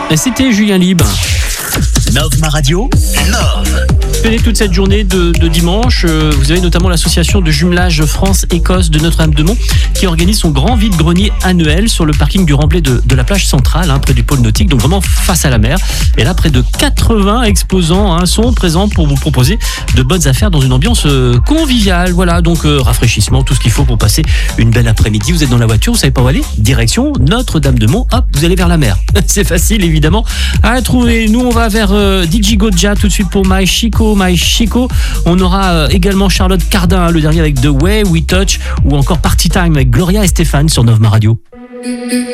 Et c'était Julien Libre. Nove Ma Radio, Nove. Tenez toute cette journée de dimanche. Vous avez notamment l'association de jumelage France-Écosse de Notre-Dame-de-Mont qui organise son grand vide-grenier annuel sur le parking du remblai de la plage centrale, près du pôle nautique, donc vraiment face à la mer. Et là, près de 80 exposants sont présents pour vous proposer de bonnes affaires dans une ambiance conviviale. Voilà, donc rafraîchissement, tout ce qu'il faut pour passer une belle après-midi. Vous êtes dans la voiture, vous savez pas où aller? Direction Notre-Dame-de-Mont, hop, vous allez vers la mer. C'est facile, évidemment, à trouver. Nous, on va vers DJ Goja tout de suite pour My Chico. On aura également Charlotte Cardin, le dernier avec The Way We Touch, ou encore Party Time avec Gloria et Stéphane sur Nove Ma Radio.